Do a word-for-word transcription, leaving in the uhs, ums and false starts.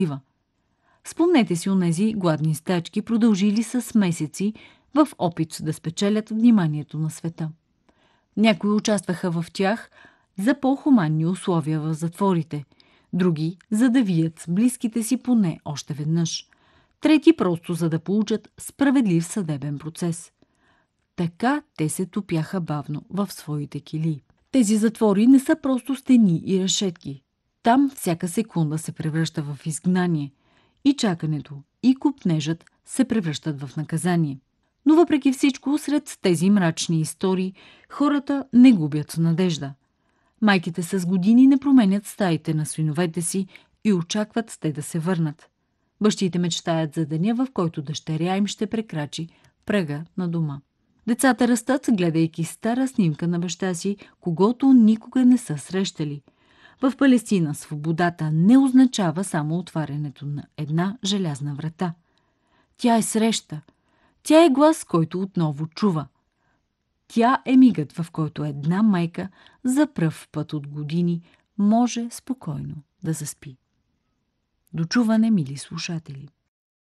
Спомнете си онези гладни стачки, продължили с месеци в опит да спечелят вниманието на света. Някои участваха в тях за по-хуманни условия в затворите, други за да вият с близките си поне още веднъж, трети просто за да получат справедлив съдебен процес. Така те се топяха бавно в своите килии. Тези затвори не са просто стени и решетки. Там всяка секунда се превръща в изгнание. И чакането, и купнежът се превръщат в наказание. Но въпреки всичко, сред тези мрачни истории, хората не губят надежда. Майките с години не променят стаите на синовете си и очакват те да се върнат. Бащите мечтаят за деня, в който дъщеря им ще прекрачи прага на дома. Децата растат, гледайки стара снимка на баща си, когото никога не са срещали. В Палестина свободата не означава само отварянето на една желязна врата. Тя е среща. Тя е глас, който отново чува. Тя е мигът, в който една майка за пръв път от години може спокойно да заспи. До чуване, мили слушатели!